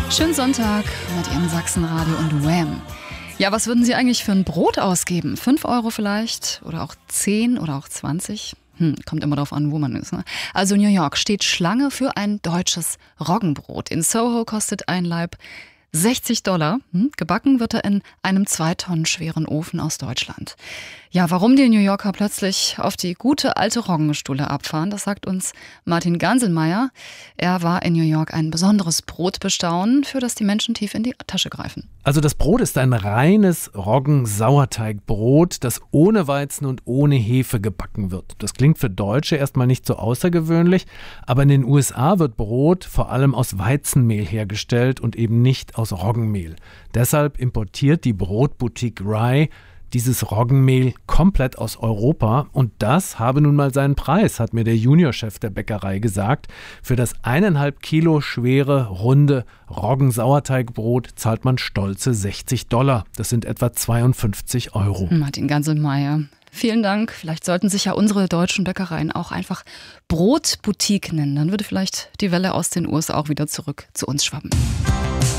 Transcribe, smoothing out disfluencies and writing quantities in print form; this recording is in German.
Schönen Sonntag mit Ihrem Sachsenradio und Wham. Ja, was würden Sie eigentlich für ein Brot ausgeben? 5 Euro vielleicht? Oder auch 10 oder auch 20? Kommt immer darauf an, wo man ist. Ne? Also New York steht Schlange für ein deutsches Roggenbrot. In Soho kostet ein Laib $60. Gebacken wird er in einem 2 Tonnen schweren Ofen aus Deutschland. Ja, warum die New Yorker plötzlich auf die gute alte Roggenstulle abfahren, das sagt uns Martin Ganselmeier. Er war in New York ein besonderes Brot bestaunen, für das die Menschen tief in die Tasche greifen. Also das Brot ist ein reines Roggen-Sauerteigbrot, das ohne Weizen und ohne Hefe gebacken wird. Das klingt für Deutsche erstmal nicht so außergewöhnlich, aber in den USA wird Brot vor allem aus Weizenmehl hergestellt und eben nicht aus Roggenmehl. Deshalb importiert die Brotboutique Rye dieses Roggenmehl komplett aus Europa und das habe nun mal seinen Preis, hat mir der Juniorchef der Bäckerei gesagt. Für das 1,5 Kilo schwere, runde Roggensauerteigbrot zahlt man stolze $60. Das sind etwa 52 Euro. Martin Ganselmeier, vielen Dank. Vielleicht sollten sich ja unsere deutschen Bäckereien auch einfach Brotboutique nennen. Dann würde vielleicht die Welle aus den USA auch wieder zurück zu uns schwappen.